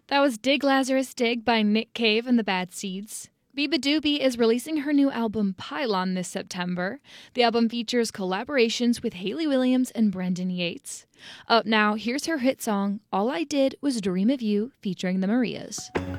That was Dig Lazarus Dig by Nick Cave and the Bad Seeds. Biba Doobie is releasing her new album Pylon this September. The album features collaborations with Hayley Williams and Brendan Yates. Up now, here's her hit song, All I Did Was Dream of You, featuring the Marias.